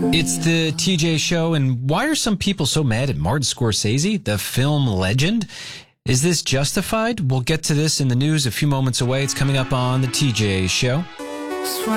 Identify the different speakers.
Speaker 1: It's the TJ Show, and why are some people so mad at Martin Scorsese, the film legend? Is this justified? We'll get to this in the news a few moments away. It's coming up on the TJ Show.